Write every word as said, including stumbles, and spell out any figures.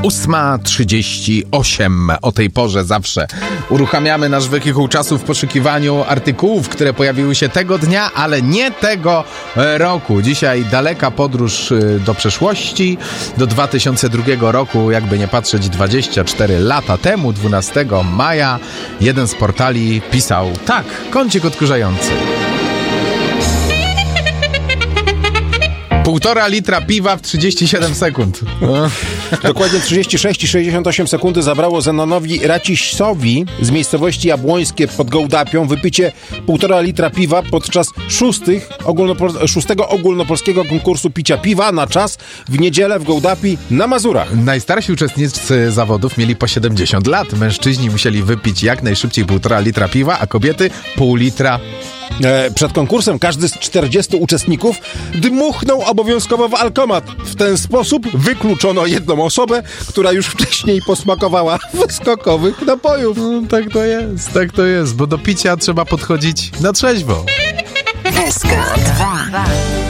ósma trzydzieści osiem. O tej porze zawsze uruchamiamy nasz wehikuł czasu w poszukiwaniu artykułów, które pojawiły się tego dnia, ale nie tego roku. Dzisiaj daleka podróż do przeszłości, do dwa tysiące drugiego roku, jakby nie patrzeć dwadzieścia cztery lata temu, dwunastego maja, jeden z portali pisał tak, kącik odkurzający. Półtora litra piwa w trzydzieści siedem sekund. No. Dokładnie trzydzieści sześć i sześćdziesiąt osiem sekundy zabrało Zenonowi Racisowi z miejscowości Jabłońskie pod Gołdapią wypicie półtora litra piwa podczas szóstych ogólnopol- szóstego ogólnopolskiego konkursu picia piwa na czas w niedzielę w Gołdapi na Mazurach. Najstarsi uczestnicy zawodów mieli po siedemdziesiąt lat. Mężczyźni musieli wypić jak najszybciej półtora litra piwa, a kobiety pół litra. E, przed konkursem każdy z czterdziestu uczestników dmuchnął obowiązkowo w alkomat. W ten sposób wykluczono jedną osobę, która już wcześniej posmakowała wyskokowych napojów. No, tak to jest, tak to jest, bo do picia trzeba podchodzić na trzeźwo. S K dwa.